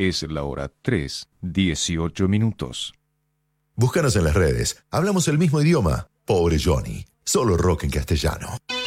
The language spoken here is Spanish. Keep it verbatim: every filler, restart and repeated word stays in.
Es la hora tres, dieciocho minutos. Búscanos en las redes. Hablamos el mismo idioma. Pobre Johnny. Solo rock en castellano.